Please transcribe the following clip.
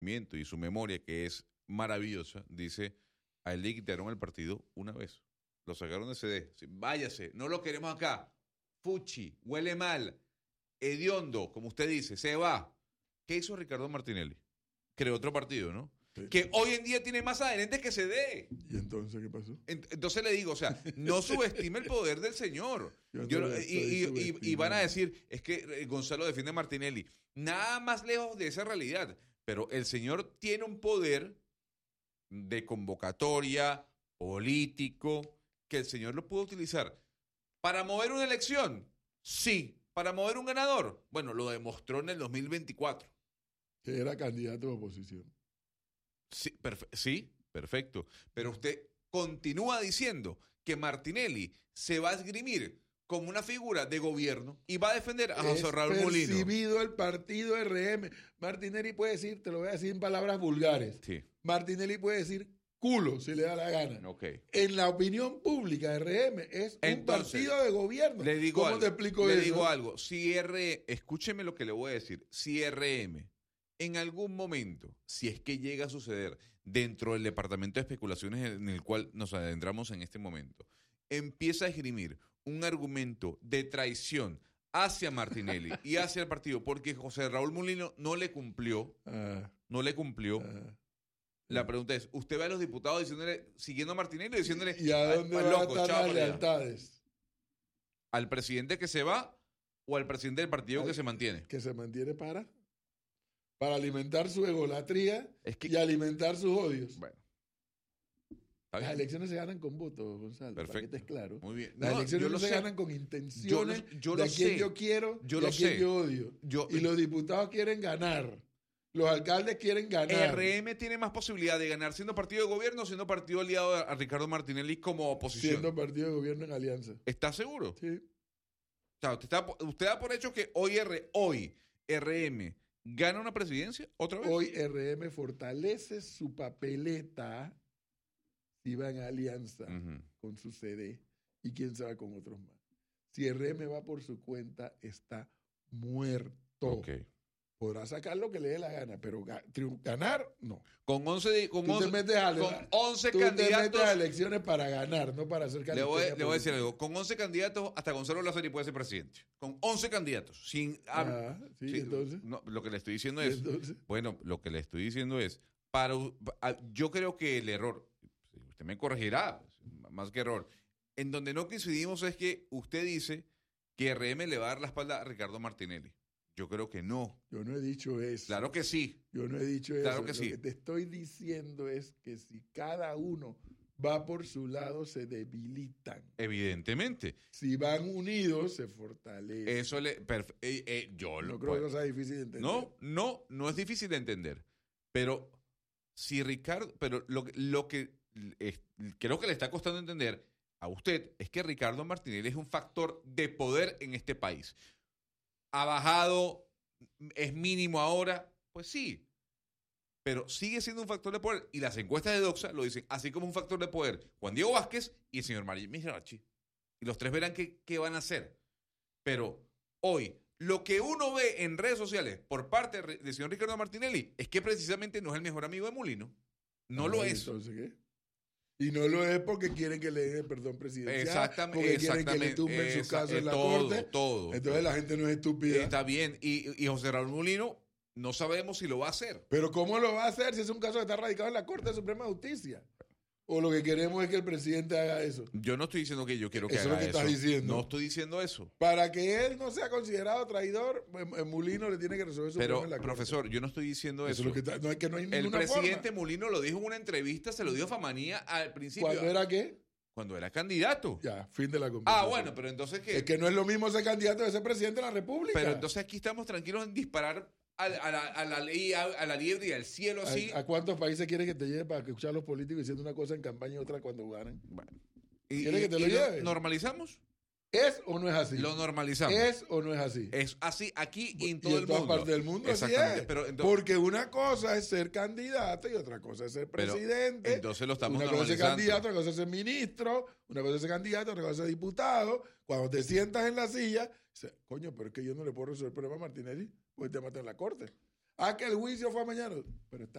conocimiento y su memoria, que es maravillosa, dice, a él le quitaron el partido una vez. Lo sacaron de CD. Váyase, no lo queremos acá. Fuchi, huele mal, hediondo, como usted dice, se va. ¿Qué hizo Ricardo Martinelli? Creó otro partido, ¿no? Sí. Que hoy en día tiene más adherentes que CD. ¿Y entonces qué pasó? Entonces le digo, o sea, no subestime el poder del señor. Y Y van a decir, es que Gonzalo defiende a Martinelli. Nada más lejos de esa realidad. Pero el señor tiene un poder de convocatoria, político, que el señor lo puede utilizar. ¿Para mover una elección? Sí. ¿Para mover un ganador? Bueno, lo demostró en el 2024. Que era candidato de oposición. Sí, perfecto. Pero usted continúa diciendo que Martinelli se va a esgrimir como una figura de gobierno y va a defender a José Raúl Mulino. Percibido el partido RM. Martinelli puede decir, te lo voy a decir en palabras vulgares. Sí. Martinelli puede decir culo si le da la gana. Ok. En la opinión pública, RM es un partido de gobierno. Le digo ¿Cómo algo, te explico le eso? digo algo. Si escúcheme lo que le voy a decir. Si RM en algún momento, si es que llega a suceder dentro del departamento de especulaciones en el cual nos adentramos en este momento, empieza a esgrimir un argumento de traición hacia Martinelli y hacia el partido, porque José Raúl Mulino no le cumplió, la pregunta es, ¿usted ve a los diputados siguiendo a Martinelli y diciéndole, ¿Y a dónde van a estar las lealtades? ¿Al presidente que se va o al presidente del partido que se mantiene? Que se mantiene para alimentar su egolatría y alimentar sus odios. Bueno. Las elecciones se ganan con votos, Gonzalo. Perfecto. Para que estés claro. Muy bien. Las elecciones no se ganan con intenciones de a quién yo quiero y a quién yo odio. Y los diputados quieren ganar. Los alcaldes quieren ganar. RM tiene más posibilidad de ganar siendo partido de gobierno o siendo partido aliado a Ricardo Martinelli como oposición. Siendo partido de gobierno en alianza. ¿Está seguro? Sí. O sea, usted da por hecho que hoy RM gana una presidencia otra vez. Hoy RM fortalece su papeleta si va en alianza con su CD y quién sabe con otros más. Si RM va por su cuenta, está muerto. Okay. Podrá sacar lo que le dé la gana, pero ganar, no. Con 11 candidatos. Tú te metes a elecciones para ganar, no para hacer candidatos. Le voy a decir algo. Con 11 candidatos, hasta Gonzalo Lázaro puede ser presidente. Con 11 candidatos. Entonces. No, lo que le estoy diciendo es. Bueno, lo que le estoy diciendo es. Yo creo que el error, usted me corregirá, más que error, en donde no coincidimos es que usted dice que RM le va a dar la espalda a Ricardo Martinelli. Yo creo que no. Yo no he dicho eso. Claro que sí. Yo no he dicho eso. Claro que sí. Lo que te estoy diciendo es que si cada uno va por su lado, se debilitan. Evidentemente. Si van unidos, se fortalecen. Eso no creo que sea difícil de entender. No es difícil de entender. Pero si Ricardo, lo que creo que le está costando entender a usted es que Ricardo Martinelli es un factor de poder en este país. ¿Ha bajado? ¿Es mínimo ahora? Pues sí. Pero sigue siendo un factor de poder. Y las encuestas de Doxa lo dicen, así como un factor de poder. Juan Diego Vázquez y el señor Mario Mirachi. Y los tres verán qué van a hacer. Pero hoy, lo que uno ve en redes sociales por parte del señor Ricardo Martinelli es que precisamente no es el mejor amigo de Mulino. No lo es. ¿Entonces qué? Y no lo es porque quieren que le den el perdón presidencial. Exactamente. Porque quieren que le tumben su caso en la corte. Todo. Entonces la gente no es estúpida. Está bien. Y José Raúl Mulino, no sabemos si lo va a hacer. Pero ¿cómo lo va a hacer si es un caso que está radicado en la Corte Suprema de Justicia? ¿O lo que queremos es que el presidente haga eso? Yo no estoy diciendo que yo quiero que haga eso. Eso es lo que estás diciendo. No estoy diciendo eso. Para que él no sea considerado traidor, Mulino le tiene que resolver su problema en la Corte. Pero, profesor, yo no estoy diciendo eso. Es lo que no hay ninguna el presidente forma. Mulino lo dijo en una entrevista, se lo dio a Famanía al principio. ¿Cuándo era qué? Cuando era candidato. Ya, fin de la conversación. Bueno, pero entonces ¿qué? Es que no es lo mismo ser candidato que ser presidente de la República. Pero entonces aquí estamos tranquilos en disparar a la ley, a la liebre y al cielo así. ¿A cuántos países quieres que te lleve para escuchar a los políticos diciendo una cosa en campaña y otra cuando ganen? Bueno. ¿Quieres que te lo lleve? ¿Normalizamos? ¿Es o no es así? Lo normalizamos. ¿Es o no es así? Es así aquí y en todo el mundo. Y en todas partes del mundo así es. Pero entonces, porque una cosa es ser candidato y otra cosa es ser presidente. Entonces lo estamos normalizando. Una cosa es ser candidato, otra cosa es ser ministro, una cosa es ser candidato, otra cosa es ser diputado. Cuando te sientas en la silla, dices, coño, pero es que yo no le puedo resolver el problema a Martinelli, pues te matan en la corte. Que el juicio fue mañana. Pero está